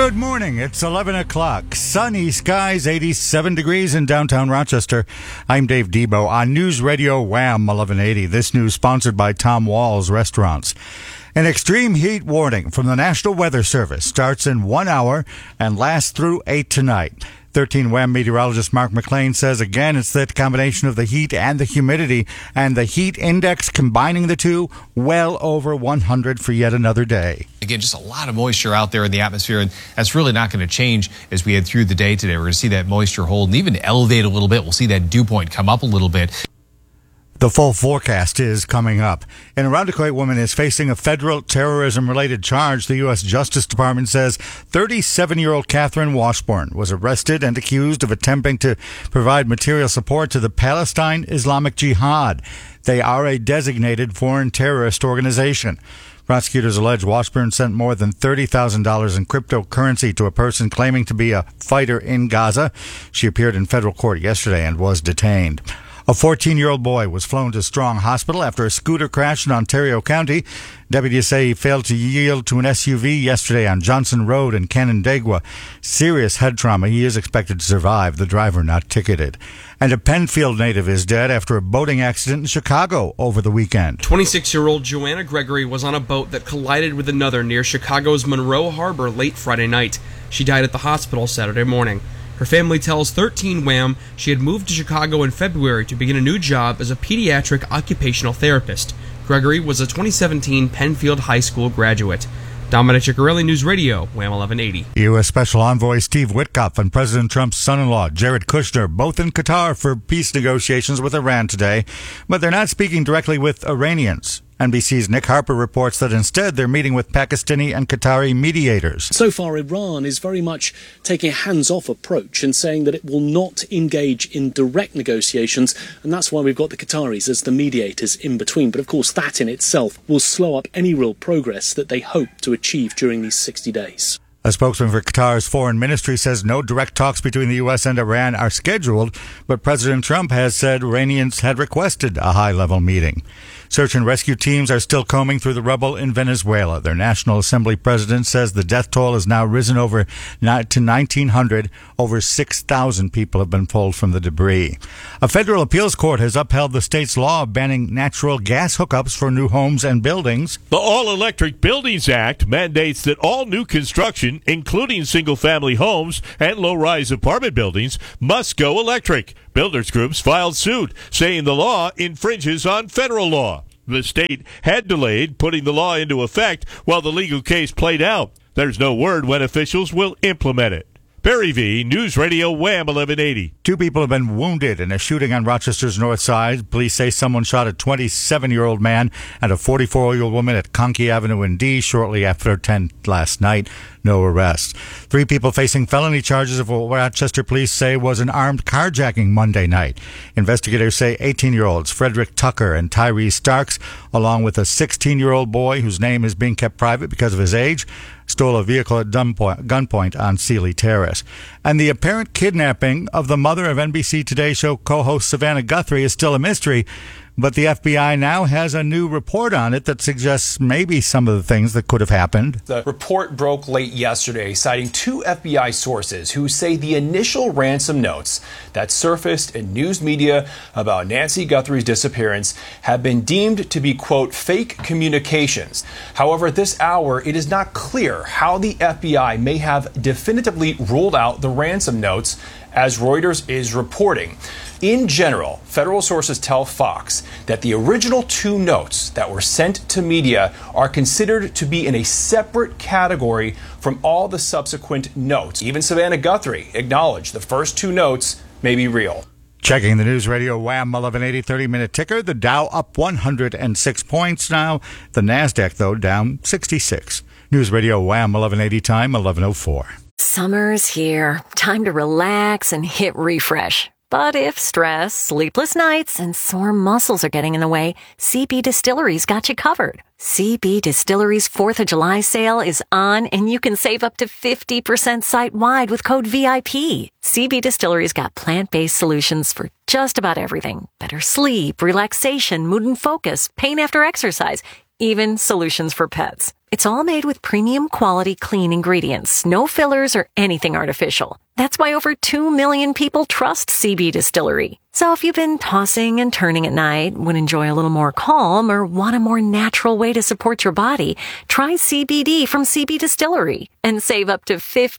Good morning. It's 11 o'clock. Sunny skies, 87 degrees in downtown Rochester. I'm Dave Debo on News Radio Wham 1180. This news sponsored by Tom Wall's Restaurants. An extreme heat warning from the National Weather Service starts in 1 hour and lasts through 8 tonight. 13 Wham meteorologist Mark McLean says again it's that combination of the heat and the humidity and the heat index combining the two well over 100 for yet another day. Again, just a lot of moisture out there in the atmosphere, and that's really not going to change as we head through the day today. We're going to see that moisture hold and even elevate a little bit. We'll see that dew point come up a little bit. The full forecast is coming up. An Irondequoit woman is facing a federal terrorism-related charge. The U.S. Justice Department says 37-year-old Catherine Washburn was arrested and accused of attempting to provide material support to the Palestine Islamic Jihad. They are a designated foreign terrorist organization. Prosecutors allege Washburn sent more than $30,000 in cryptocurrency to a person claiming to be a fighter in Gaza. She appeared in federal court yesterday and was detained. A 14-year-old boy was flown to Strong Hospital after a scooter crashed in Ontario County. Deputies say he failed to yield to an SUV yesterday on Johnson Road in Canandaigua. Serious head trauma. He is expected to survive. The driver not ticketed. And a Penfield native is dead after a boating accident in Chicago over the weekend. 26-year-old Joanna Gregory was on a boat that collided with another near Chicago's Monroe Harbor late Friday night. She died at the hospital Saturday morning. Her family tells 13 Wham she had moved to Chicago in February to begin a new job as a pediatric occupational therapist. Gregory was a 2017 Penfield High School graduate. Dominic Ciccarelli, News Radio, Wham 1180. U.S. Special Envoy Steve Witkoff and President Trump's son-in-law, Jared Kushner, both in Qatar for peace negotiations with Iran today, but they're not speaking directly with Iranians. NBC's Nick Harper reports that instead they're meeting with Pakistani and Qatari mediators. So far, Iran is very much taking a hands-off approach and saying that it will not engage in direct negotiations, and that's why we've got the Qataris as the mediators in between. But of course, that in itself will slow up any real progress that they hope to achieve during these 60 days. A spokesman for Qatar's foreign ministry says no direct talks between the U.S. and Iran are scheduled, but President Trump has said Iranians had requested a high-level meeting. Search and rescue teams are still combing through the rubble in Venezuela. Their National Assembly president says the death toll has now risen over to 1,900. Over 6,000 people have been pulled from the debris. A federal appeals court has upheld the state's law banning natural gas hookups for new homes and buildings. The All-Electric Buildings Act mandates that all new construction, including single-family homes and low-rise apartment buildings, must go electric. Builders groups filed suit, saying the law infringes on federal law. The state had delayed putting the law into effect while the legal case played out. There's no word when officials will implement it. Barry V, News Radio Wham 1180. 2 people have been wounded in a shooting on Rochester's north side. Police say someone shot a 27-year-old man and a 44-year-old woman at Conkey Avenue in D shortly after 10 last night. No arrests. 3 people facing felony charges of what Rochester police say was an armed carjacking Monday night. Investigators say 18-year-olds Frederick Tucker and Tyree Starks, along with a 16-year-old boy whose name is being kept private because of his age, stole a vehicle at gunpoint on Sealy Terrace. And the apparent kidnapping of the mother of NBC Today Show co-host Savannah Guthrie is still a mystery, but the FBI now has a new report on it that suggests maybe some of the things that could have happened. The report broke late yesterday, citing 2 FBI sources who say the initial ransom notes that surfaced in news media about Nancy Guthrie's disappearance have been deemed to be, quote, fake communications. However, at this hour, it is not clear how the FBI may have definitively ruled out the ransom notes, as Reuters is reporting. In general, federal sources tell Fox that the original 2 notes that were sent to media are considered to be in a separate category from all the subsequent notes. Even Savannah Guthrie acknowledged the first 2 notes may be real. Checking the News Radio Wham 1180 30-minute ticker. The Dow up 106 points now. The NASDAQ, though, down 66. News Radio Wham 1180 time, 1104. Summer's here. Time to relax and hit refresh. But if stress, sleepless nights, and sore muscles are getting in the way, CB Distillery's got you covered. CB Distillery's 4th of July sale is on, and you can save up to 50% site-wide with code VIP. CB Distillery's got plant-based solutions for just about everything. Better sleep, relaxation, mood and focus, pain after exercise, even solutions for pets. It's all made with premium quality clean ingredients, no fillers or anything artificial. That's why over 2 million people trust CB Distillery. So if you've been tossing and turning at night, would enjoy a little more calm, or want a more natural way to support your body, try CBD from CB Distillery and save up to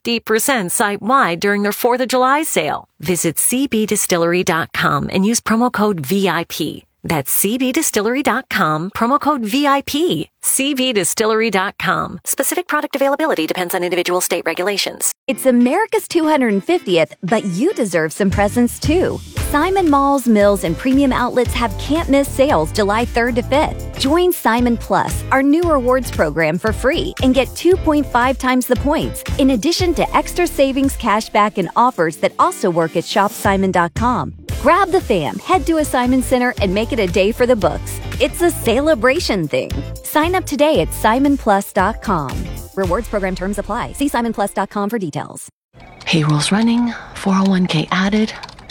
50% site-wide during their 4th of July sale. Visit cbdistillery.com and use promo code VIP. That's cbdistillery.com, promo code VIP. cbdistillery.com. Specific product availability depends on individual state regulations. It's America's 250th, but you deserve some presents too. Simon Malls, Mills, and premium outlets have can't-miss sales July 3rd to 5th. Join Simon Plus, our new rewards program, for free and get 2.5 times the points, in addition to extra savings, cashback, and offers that also work at shopsimon.com. Grab the fam, head to a Simon Center, and make it a day for the books. It's a celebration thing. Sign up today at simonplus.com. Rewards program terms apply. See simonplus.com for details. Payroll's running, 401k added.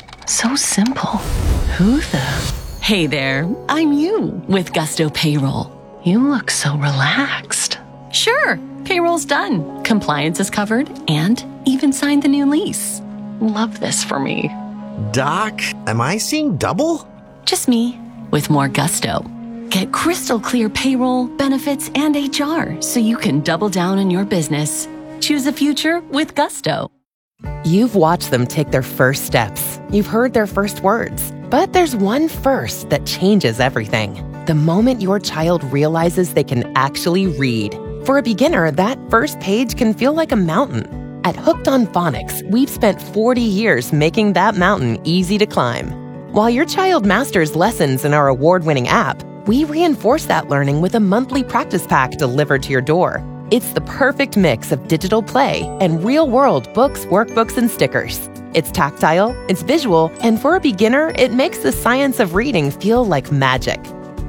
So simple. Who the? Hey there, I'm you with Gusto Payroll. You look so relaxed. Sure, payroll's done. Compliance is covered and even signed the new lease. Love this for me. Doc, am I seeing double? Just me with more gusto. Get crystal clear payroll, benefits, and HR so you can double down on your business. Choose a future with Gusto. You've watched them take their first steps. You've heard their first words. But there's one first that changes everything. The moment your child realizes they can actually read. For a beginner, that first page can feel like a mountain. At Hooked on Phonics, we've spent 40 years making that mountain easy to climb. While your child masters lessons in our award-winning app, we reinforce that learning with a monthly practice pack delivered to your door. It's the perfect mix of digital play and real-world books, workbooks, and stickers. It's tactile, it's visual, and for a beginner, it makes the science of reading feel like magic.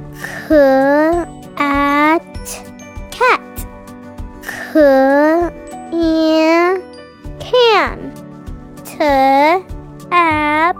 Cat. Can. Tap.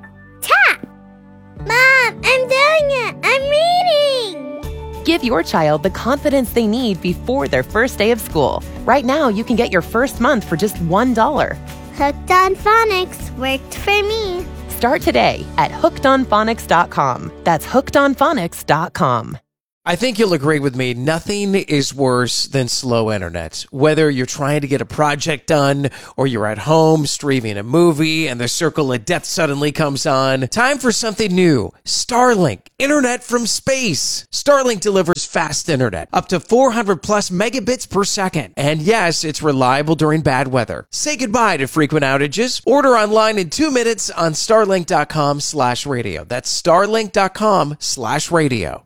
Mom, I'm doing it! I'm reading! Give your child the confidence they need before their first day of school. Right now, you can get your first month for just $1. Hooked on Phonics worked for me. Start today at hookedonphonics.com. That's hookedonphonics.com. I think you'll agree with me, nothing is worse than slow internet. Whether you're trying to get a project done or you're at home streaming a movie and the circle of death suddenly comes on, time for something new. Starlink, internet from space. Starlink delivers fast internet, up to 400 plus megabits per second. And yes, it's reliable during bad weather. Say goodbye to frequent outages. Order online in 2 minutes on starlink.com/radio. That's starlink.com/radio.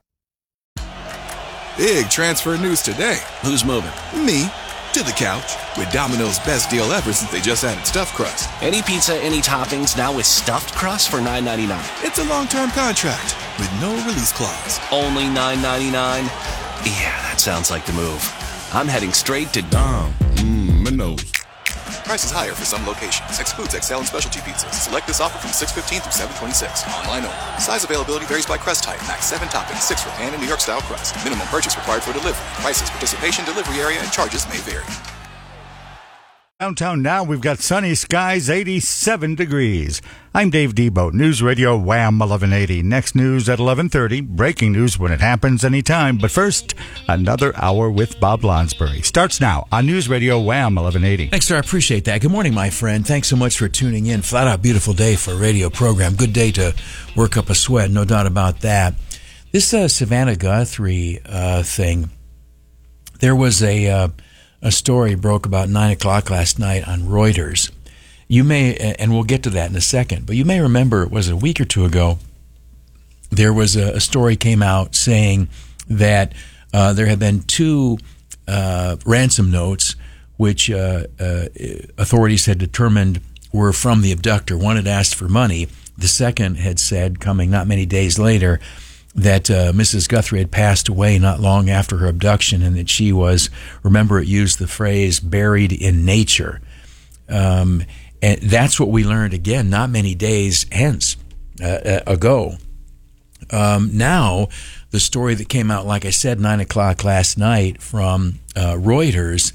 Big transfer news today. Who's moving? Me. To the couch. With Domino's best deal ever since they just added stuffed crust. Any pizza, any toppings, now with stuffed crust for $9.99. It's a long-term contract with no release clause. Only $9.99? Yeah, that sounds like the move. I'm heading straight to Domino's. Prices higher for some locations. Excludes XL and specialty pizzas. Select this offer from 6/15 through 7/26. Online only. Size availability varies by crust type. Max 7 toppings, 6 for pan and New York style crust. Minimum purchase required for delivery. Prices, participation, delivery area, and charges may vary. Downtown now, we've got sunny skies, 87 degrees. I'm Dave Debo, News Radio Wham 1180. Next news at 11:30. Breaking news when it happens anytime. But first, another hour with Bob Lonsbury. Starts now on News Radio Wham 1180. Thanks, sir. I appreciate that. Good morning, my friend. Thanks so much for tuning in. Flat out beautiful day for a radio program. Good day to work up a sweat, no doubt about that. This Savannah Guthrie thing, there was a story broke about 9 o'clock last night on Reuters. You may, and we'll get to that in a second, but you may remember it was a week or two ago, there was a story came out saying that there had been 2 ransom notes which authorities had determined were from the abductor. One had asked for money. The second had said, coming not many days later, that Mrs. Guthrie had passed away not long after her abduction, and that she was, remember it used the phrase, buried in nature. And that's what we learned again not many days ago. Now the story that came out, like I said, 9 o'clock last night from Reuters,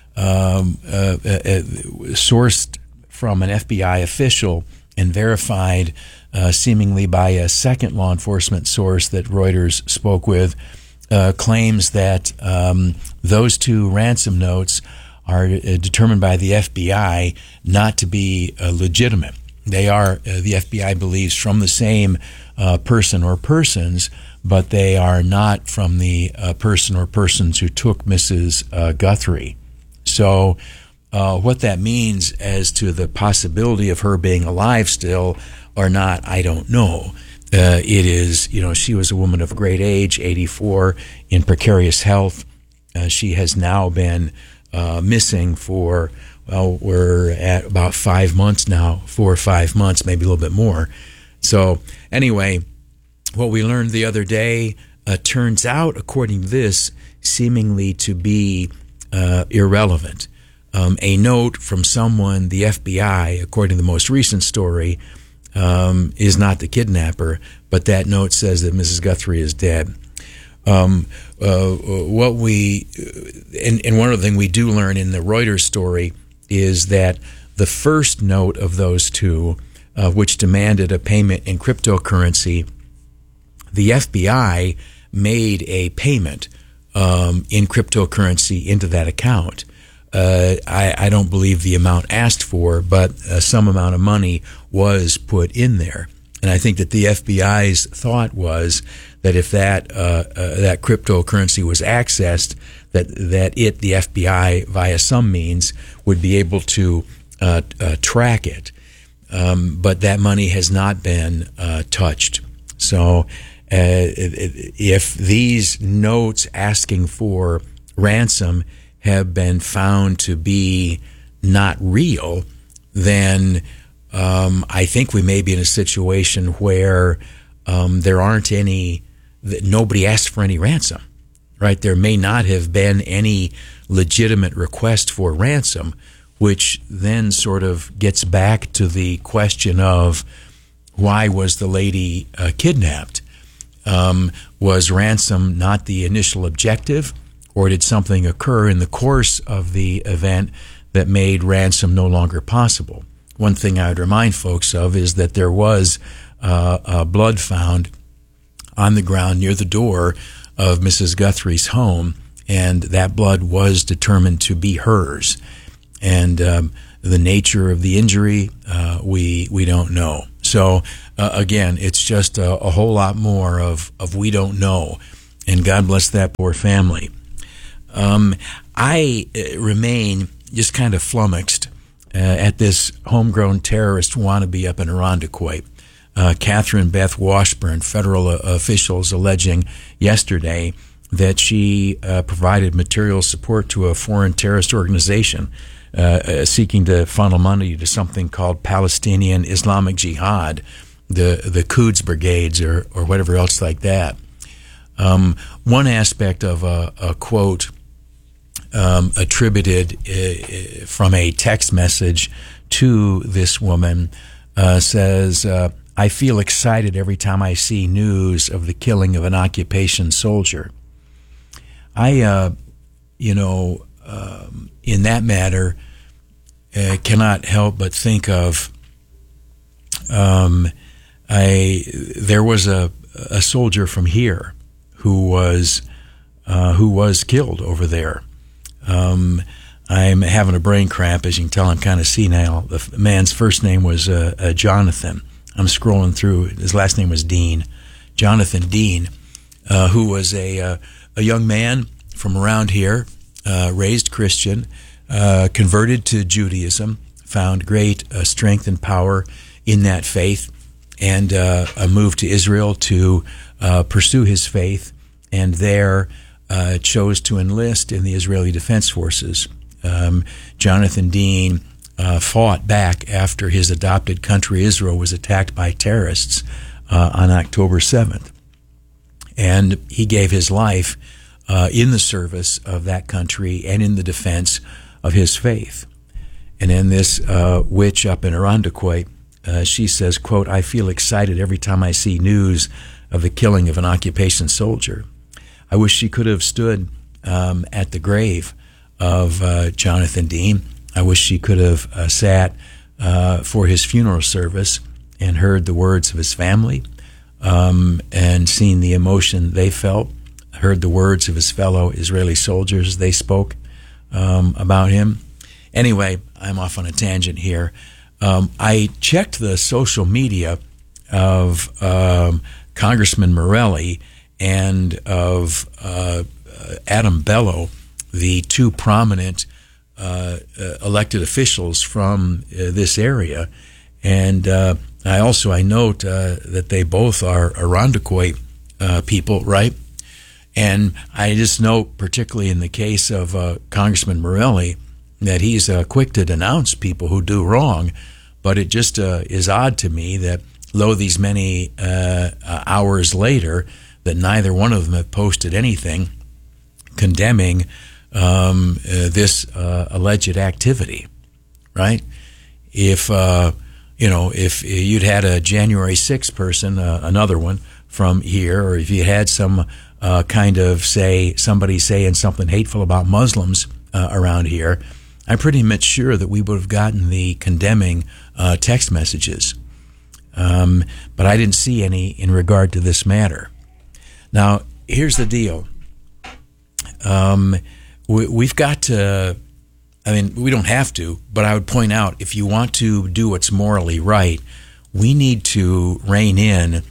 sourced from an FBI official and verified seemingly by a second law enforcement source that Reuters spoke with, claims that those two ransom notes are determined by the FBI not to be legitimate. They are, the FBI believes, from the same person or persons, but they are not from the person or persons who took Mrs. Guthrie. So what that means as to the possibility of her being alive still or not, I don't know. It is, she was a woman of great age, 84, in precarious health. She has now been missing for, we're at about 5 months now, 4 or 5 months, maybe a little bit more. So anyway, what we learned the other day turns out, according to this, seemingly to be irrelevant. A note from someone, the FBI, according to the most recent story, is not the kidnapper, but that note says that Mrs. Guthrie is dead. What we, and one other thing we do learn in the Reuters story is that the first note of those two, which demanded a payment in cryptocurrency, the FBI made a payment in cryptocurrency into that account. I don't believe the amount asked for, but some amount of money was put in there. And I think that the FBI's thought was that if that cryptocurrency was accessed, that the FBI, via some means, would be able to track it. But that money has not been touched. So if these notes asking for ransom have been found to be not real, then I think we may be in a situation where there aren't any, that nobody asked for any ransom, right? There may not have been any legitimate request for ransom, which then sort of gets back to the question of why was the lady kidnapped? Was ransom not the initial objective, or did something occur in the course of the event that made ransom no longer possible? One thing I would remind folks of is that there was blood found on the ground near the door of Mrs. Guthrie's home, and that blood was determined to be hers. And the nature of the injury, we don't know. So again, it's just a whole lot more of we don't know, and God bless that poor family. I remain just kind of flummoxed at this homegrown terrorist wannabe up in Irondequoit. Catherine Beth Washburn, federal officials alleging yesterday that she provided material support to a foreign terrorist organization seeking to funnel money to something called Palestinian Islamic Jihad, the Quds brigades or whatever else like that. One aspect of a quote attributed from a text message to this woman says, I feel excited every time I see news of the killing of an occupation soldier. I, in that matter, cannot help but think of, there was a soldier from here who was killed over there. I'm having a brain cramp, as you can tell. I'm kind of senile. The man's first name was Jonathan. I'm scrolling through. His last name was Dean, Jonathan Dean, who was a young man from around here, raised Christian, converted to Judaism, found great strength and power in that faith, and moved to Israel to pursue his faith, and there chose to enlist in the Israeli Defense Forces. Jonathan Dean fought back after his adopted country, Israel, was attacked by terrorists on October 7th. And he gave his life in the service of that country and in the defense of his faith. And then this witch up in Irondequoit She says, quote, "I feel excited every time I see news of the killing of an occupation soldier. I wish she could have stood at the grave of Jonathan Dean. I wish she could have sat for his funeral service and heard the words of his family and seen the emotion they felt, heard the words of his fellow Israeli soldiers they spoke about him." Anyway, I'm off on a tangent here. I checked the social media of Congressman Morelli and of Adam Bello, the two prominent elected officials from this area. And I note that they both are Irondequoit people, right? And I just note, particularly in the case of Congressman Morelli, that he's quick to denounce people who do wrong, but it just is odd to me that, lo, these many hours later, that neither one of them have posted anything condemning this alleged activity, right? If you'd had a January 6th person, another one from here, or if you had some somebody saying something hateful about Muslims around here, I'm pretty much sure that we would have gotten the condemning text messages. But I didn't see any in regard to this matter. Now, here's the deal. We've got to, we don't have to, but I would point out, if you want to do what's morally right, we need to rein in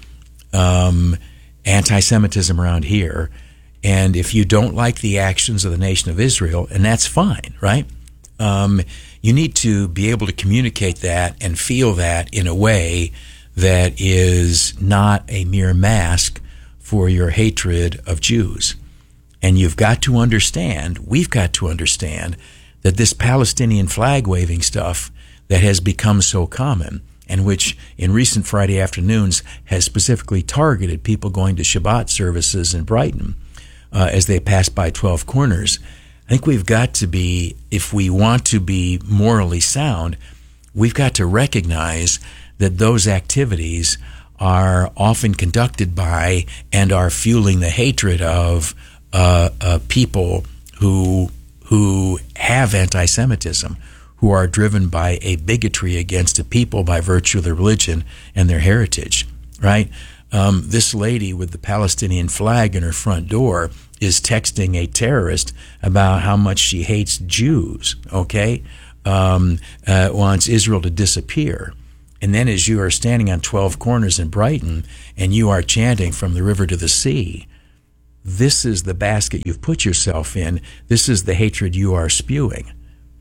anti-Semitism around here. And if you don't like the actions of the nation of Israel, and that's fine, right? You need to be able to communicate that and feel that in a way that is not a mere mask for your hatred of Jews. And you've got to understand, we've got to understand, that this Palestinian flag waving stuff that has become so common, and which in recent Friday afternoons has specifically targeted people going to Shabbat services in Brighton as they pass by 12 Corners, I think we've got to be, if we want to be morally sound, we've got to recognize that those activities are often conducted by and are fueling the hatred of people who have anti-Semitism, who are driven by a bigotry against a people by virtue of their religion and their heritage, right? This lady with the Palestinian flag in her front door is texting a terrorist about how much she hates Jews, okay? Wants Israel to disappear. And then as you are standing on 12 Corners in Brighton and you are chanting from the river to the sea, this is the basket you've put yourself in. This is the hatred you are spewing.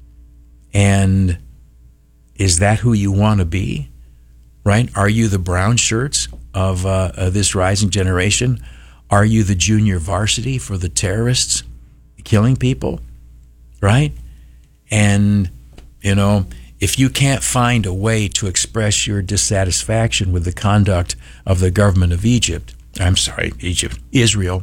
And is that who you want to be? Right? Are you the brown shirts of this rising generation? Are you the junior varsity for the terrorists killing people? Right? And, if you can't find a way to express your dissatisfaction with the conduct of the government of Israel,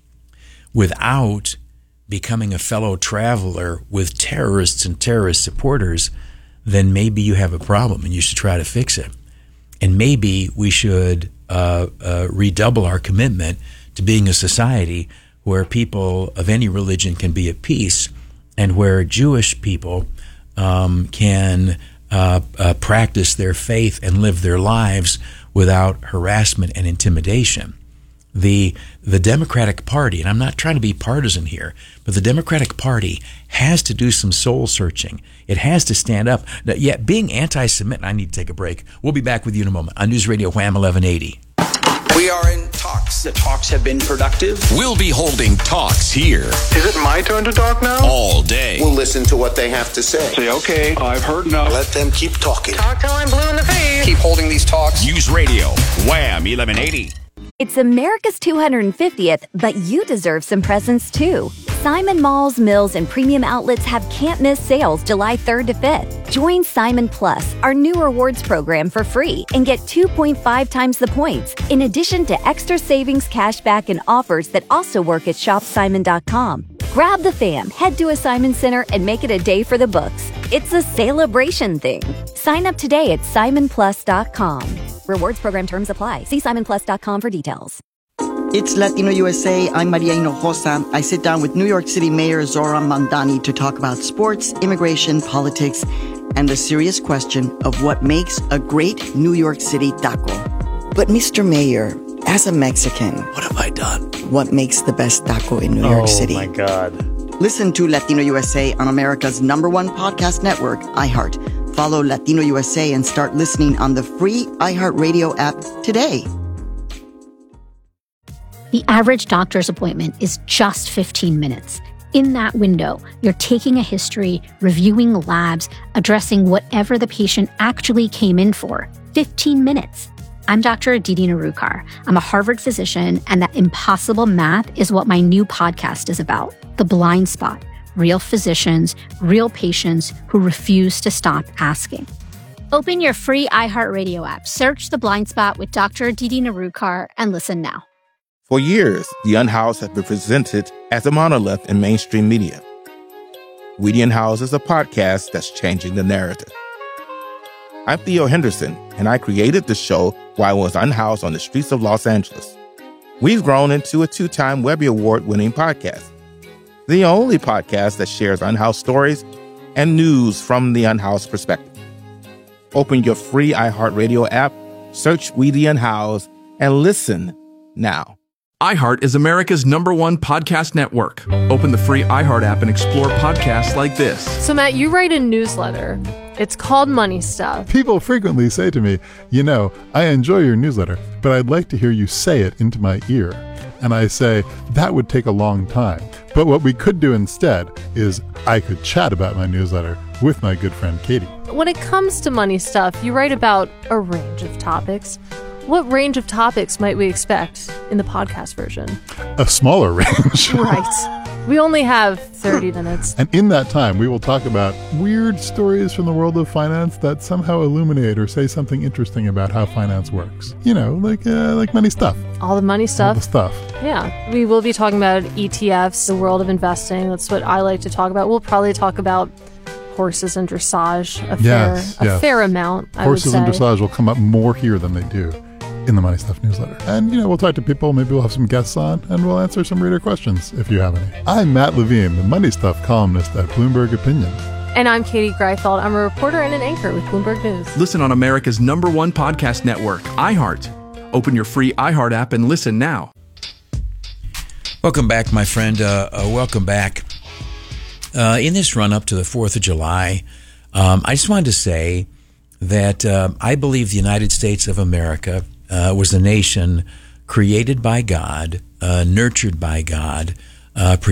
without becoming a fellow traveler with terrorists and terrorist supporters, then maybe you have a problem and you should try to fix it. And maybe we should redouble our commitment to being a society where people of any religion can be at peace, and where Jewish people can practice their faith and live their lives without harassment and intimidation. The Democratic Party, and I'm not trying to be partisan here, but the Democratic Party has to do some soul searching. It has to stand up. Now, yet being anti-Semitic, I need to take a break. We'll be back with you in a moment on News Radio Wham 1180. We are in talks. The talks have been productive. We'll be holding talks here. Is it my turn to talk now? All day. We'll listen to what they have to say. Say, okay, I've heard enough. Let them keep talking. Talk till I'm blue in the face. Keep holding these talks. News Radio Wham 1180. It's America's 250th, but you deserve some presents too. Simon Malls, Mills, and Premium Outlets have can't-miss sales July 3rd to 5th. Join Simon Plus, our new rewards program, for free and get 2.5 times the points, in addition to extra savings, cashback, and offers that also work at shopsimon.com. Grab the fam, head to a Simon Center, and make it a day for the books. It's a celebration thing. Sign up today at simonplus.com. Rewards program terms apply. See simonplus.com for details. It's Latino USA. I'm Maria Hinojosa. I sit down with New York City Mayor Zoran Mandani to talk about sports, immigration, politics, and the serious question of what makes a great New York City taco. But Mr. Mayor, as a Mexican, what have I done? What makes the best taco in New York City? Oh, my God. Listen to Latino USA on America's #1 podcast network, iHeart. Follow Latino USA and start listening on the free iHeartRadio app today. The average doctor's appointment is just 15 minutes. In that window, you're taking a history, reviewing labs, addressing whatever the patient actually came in for. 15 minutes. I'm Dr. Aditi Narukar. I'm a Harvard physician, and that impossible math is what my new podcast is about. The Blind Spot. Real physicians, real patients who refuse to stop asking. Open your free iHeartRadio app, search The Blind Spot with Dr. Aditi Narukar, and listen now. For years, The Unhoused has been presented as a monolith in mainstream media. We The Unhoused is a podcast that's changing the narrative. I'm Theo Henderson, and I created the show while I was unhoused on the streets of Los Angeles. We've grown into a 2-time Webby Award-winning podcast. The only podcast that shares unhoused stories and news from the unhoused perspective. Open your free iHeartRadio app, search We The Unhoused, and listen now. iHeart is America's #1 podcast network. Open the free iHeart app and explore podcasts like this. So, Matt, you write a newsletter. It's called Money Stuff. People frequently say to me, you know, I enjoy your newsletter, but I'd like to hear you say it into my ear. And I say, that would take a long time. But what we could do instead is I could chat about my newsletter with my good friend Katie. When it comes to Money Stuff, you write about a range of topics. What range of topics might we expect in the podcast version? A smaller range. Right. We only have 30 minutes. And in that time, we will talk about weird stories from the world of finance that somehow illuminate or say something interesting about how finance works. You know, like money stuff. All the money stuff. All the stuff. Yeah. We will be talking about ETFs, the world of investing. That's what I like to talk about. We'll probably talk about horses and dressage a fair amount, I would say. Horses and dressage will come up more here than they do in the Money Stuff newsletter. And, you know, we'll talk to people, maybe we'll have some guests on, and we'll answer some reader questions if you have any. I'm Matt Levine, the Money Stuff columnist at Bloomberg Opinion. And I'm Katie Greifeld. I'm a reporter and an anchor with Bloomberg News. Listen on America's #1 podcast network, iHeart. Open your free iHeart app and listen now. Welcome back, my friend. Welcome back. In this run-up to the 4th of July, I just wanted to say that I believe the United States of America was a nation created by God, nurtured by God,